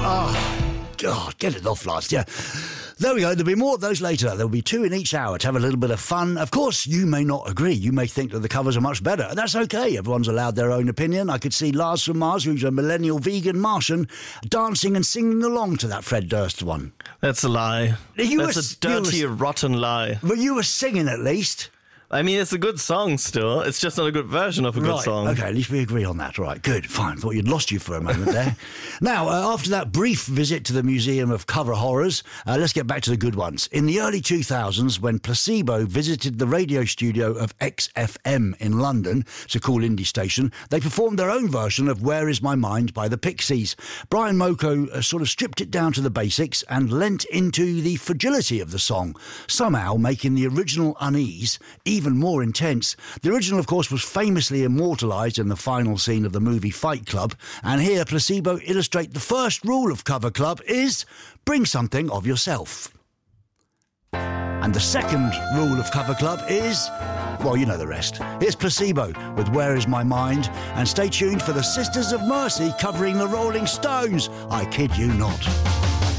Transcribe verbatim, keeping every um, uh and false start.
Oh, God, get it off last year. There we go. There'll be more of those later. There'll be two in each hour to have a little bit of fun. Of course, you may not agree. You may think that the covers are much better. And that's okay. Everyone's allowed their own opinion. I could see Lars from Mars, who's a millennial vegan Martian, dancing and singing along to that Fred Durst one. That's a lie. You That's were, a dirty, you were, rotten lie. But you were singing at least. I mean, it's a good song still. It's just not a good version of a good right. song. Okay, at least we agree on that. All right, good, fine. Thought you'd lost you for a moment there. Now, uh, after that brief visit to the Museum of Cover Horrors, uh, let's get back to the good ones. In the early two thousands, when Placebo visited the radio studio of X F M in London, it's a cool indie station, they performed their own version of Where Is My Mind by the Pixies. Brian Moko uh, sort of stripped it down to the basics and lent into the fragility of the song, somehow making the original unease even more intense. The original, of course, was famously immortalised in the final scene of the movie Fight Club, and here Placebo illustrate the first rule of Cover Club is bring something of yourself. And the second rule of Cover Club is, well, you know the rest. Here's Placebo with Where Is My Mind, and stay tuned for the Sisters of Mercy covering the Rolling Stones. I kid you not.